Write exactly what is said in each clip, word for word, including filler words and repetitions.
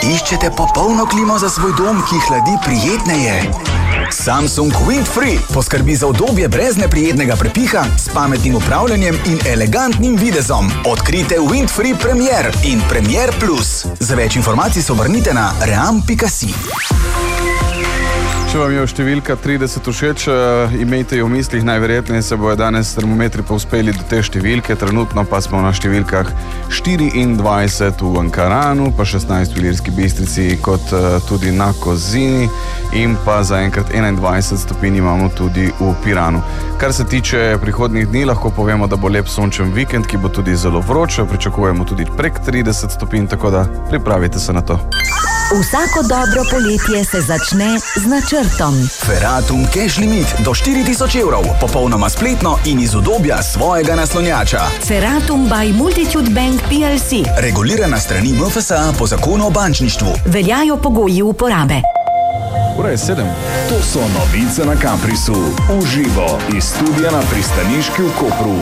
Iščete popolno klimo za svoj dom, ki hladi prijetneje? Samsung Windfree poskrbi za udobje brez neprijetnega prepiha, s pametnim upravljanjem in elegantnim videzom. Odkrite Windfree Premier in Premier Plus. Za več informacij se obrnite na ream pika si. Če vam je številka trideset všeč, imejte jo v mislih, najverjetneje se bojo danes termometri povzpeli do te številke, trenutno pa smo na številkah štiriindvajset v Ankaranu, pa šestnajst v Ilirski Bistrici, kot tudi na Kozini in pa zaenkrat enaindvajset stopinj imamo tudi v Piranu. Kar se tiče prihodnjih dni, lahko povemo, da bo lep sončen vikend, ki bo tudi zelo vroč, pričakujemo tudi prek trideset stopinj, tako da pripravite se na to. Vsako dobro poletje se začne z načrtom. Ferratum Cash Limit do štiri tisoč evrov, popolnoma spletno in iz udobja svojega naslonjača. Ferratum by Multitude Bank P L C. Regulirana strani M F S A po zakonu o bančništvu. Veljajo pogoji uporabe. Ura je sedem. To so novice na Kamprisu. Uživo iz studia na Pristaniški v Kopru.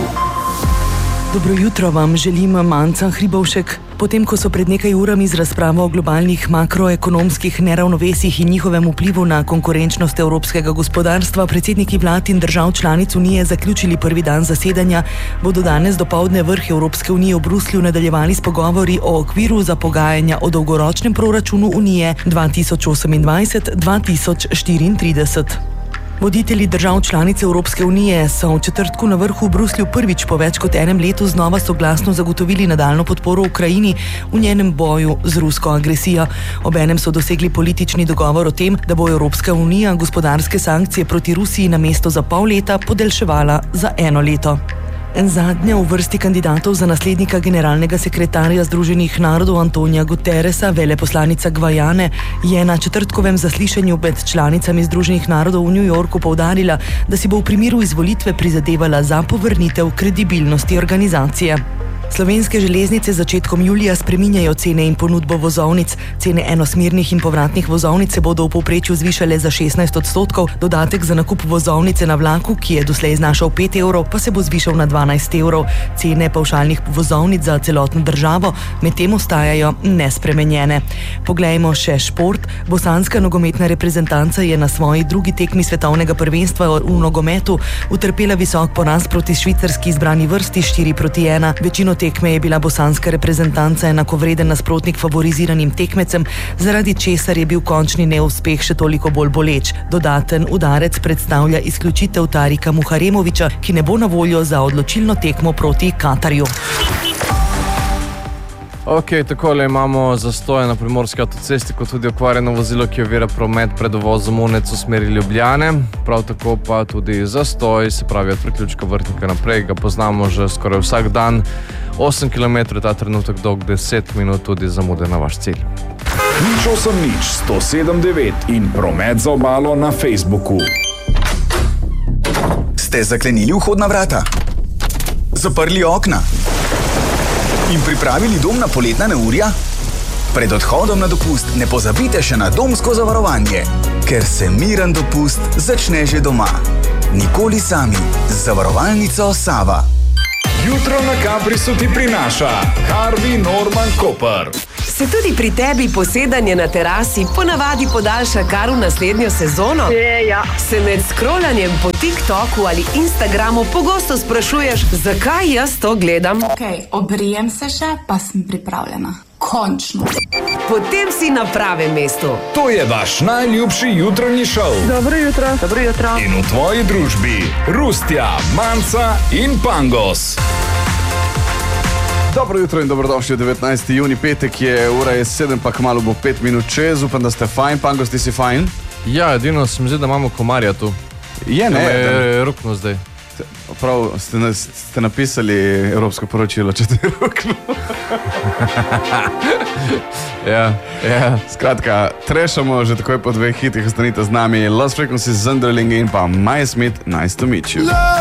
Dobro jutro vam želim, Manca Hribovšek. Potem, ko so pred nekaj urami z razpravo o globalnih makroekonomskih neravnovesjih in njihovem vplivu na konkurenčnost evropskega gospodarstva predsedniki vlad in držav članic Unije zaključili prvi dan zasedanja, bodo danes dopoldne vrh Evropske unije v Bruslju nadaljevali s pogovori o okviru za pogajanja o dolgoročnem proračunu Unije dva tisoč osemindvajset do dva tisoč štiriintrideset. Voditelji držav članic Evropske unije so v četrtku na vrhu v Bruslju prvič po več kot enem letu znova soglasno zagotovili nadaljno podporo Ukrajini v njenem boju z rusko agresijo. Obenem so dosegli politični dogovor o tem, da bo Evropska unija gospodarske sankcije proti Rusiji namesto za pol leta podaljševala za eno leto. Zadnja v vrsti kandidatov za naslednika generalnega sekretarja Združenih narodov Antonija Guterresa, veleposlanica Gvajane, je na četrtkovem zaslišanju med članicami Združenih narodov v New Yorku poudarila, da si bo v primeru izvolitve prizadevala za povrnitev kredibilnosti organizacije. Slovenske železnice začetkom julija spreminjajo cene in ponudbo vozovnic. Cene enosmernih in povratnih vozovnic se bodo v povprečju zvišale za šestnajst odstotkov, dodatek za nakup vozovnice na vlaku, ki je doslej znašal pet evrov, pa se bo zvišal na dvanajst evrov. Cene pavšalnih vozovnic za celotno državo medtem ostajajo nespremenjene. Poglejmo še šport. Bosanska nogometna reprezentanca je na svoji drugi tekmi svetovnega prvenstva v nogometu utrpela visok poraz proti švicarski izbrani vrsti štiri proti ena. Večino tekme je bila bosanska reprezentanca enakovreden nasprotnik favoriziranim tekmecem, zaradi česar je bil končni neuspeh še toliko bolj boleč. Dodaten udarec predstavlja izključitev Tarika Muharemovića, ki ne bo na voljo za odločilno tekmo proti Katarju. Ok, takole imamo zastoje na Primorski avtocesti, kot tudi okvarjeno vozilo, ki ovira promet pred uvozom Unec v smeri Ljubljane. Prav tako pa tudi zastoj, se pravi od priključka Vrtnika naprej, ga poznamo že skoraj vsak dan. osem kilometrov, ta trenutek dolg deset minut, tudi zamude na vaš cilj. Nič osem nič, sto sedem devet in promet za obalo na Facebooku. Ste zaklenili vhodna vrata? Zaprli okna? In pripravili dom na poletna neurja? Pred odhodom na dopust ne pozabite še na domsko zavarovanje, ker se miren dopust začne že doma. Nikoli sami z zavarovalnico Sava. Jutro na Kamprisu ti prinaša Harvey Norman Koper. Se tudi pri tebi posedanje na terasi ponavadi podaljša kar v naslednjo sezono? Je, ja. Se med scrollanjem po TikToku ali Instagramu pogosto sprašuješ, zakaj jaz to gledam? Ok, obrijem se še, pa sem pripravljena. Končno. Potem si na pravem mestu. To je vaš najljubši jutranji šov. Dobro jutro. Dobro jutro. In v tvoji družbi Rustja, Manca in Pangos. Dobro jutro in dobrodošli, devetnajsti junij, petek je, ura je sedem, pa kmalu bo pet minut čez, upam, da ste fajn. Pangos, ti si fajn? Ja, edino se mi zdi, da imamo komarja tu. Je, ne? Me je rukno zdaj. Prav, ste, ste napisali evropsko poročilo, če te je rukno. Ja, ja. Skratka, trešamo že takoj po dveh hitih, ostanite z nami. Lost Frequencies, Zunderling in pa Maya Smith, Nice to meet you.